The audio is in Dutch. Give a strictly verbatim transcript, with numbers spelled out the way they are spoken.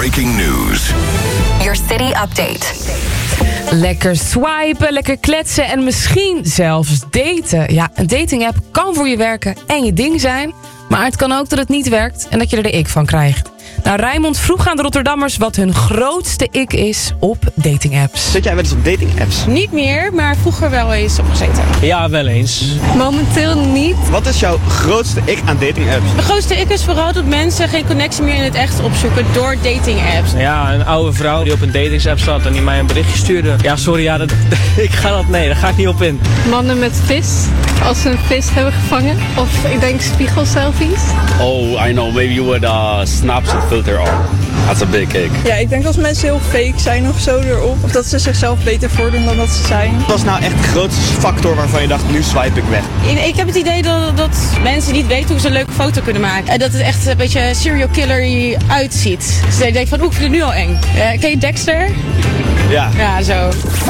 breaking news. Your city update. Lekker swipen, lekker kletsen en misschien zelfs daten. Ja, een dating-app kan voor je werken en je ding zijn. Maar het kan ook dat het niet werkt en dat je er de ik van krijgt. Nou, Rijmond vroeg aan de Rotterdammers wat hun grootste ik is op dating-apps. Zit jij wel eens op dating-apps? Niet meer, maar vroeger wel eens opgezeten. Ja, wel eens. Momenteel niet. Wat is jouw grootste ik aan dating-apps? De grootste ik is vooral dat mensen geen connectie meer in het echt opzoeken door dating-apps. Ja, een oude vrouw die op een datingsapp zat en die mij een berichtje stuurde. Ja, sorry, ja, dat, ik ga dat, nee, daar ga ik niet op in. Mannen met vis, als ze een vis hebben gevangen. Of ik denk spiegelselfies. Oh, I know, maybe you would uh, Snapchat filter on. That's a big cake. Ja, ik denk als mensen heel fake zijn of zo erop. Of dat ze zichzelf beter voordoen dan dat ze zijn. Wat was nou echt de grootste factor waarvan je dacht, nu swipe ik weg? Ik heb het idee dat, dat mensen niet weten hoe ze een leuke foto kunnen maken. En dat het echt een beetje serial killer uitziet. Dus je denkt van, oeh, ik vind het nu al eng. Uh, ken je Dexter? Ja. Ja, zo.